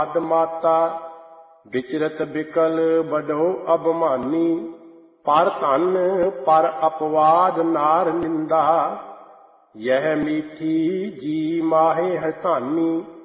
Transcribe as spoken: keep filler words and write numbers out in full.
ਅਦ ਮਾਤਾ ਵਿਚਰਤ ਬਿਕਲ ਬਡੋ ਅਭਮਾਨੀ। ਪਰ ਧਨ ਪਰ ਅਪਵਾਦ ਨਾਰ ਨਿੰਦਾ, ਯਹ ਮੀਠੀ ਜੀ ਮਾਹੇ ਹੈ ਧਾਨੀ।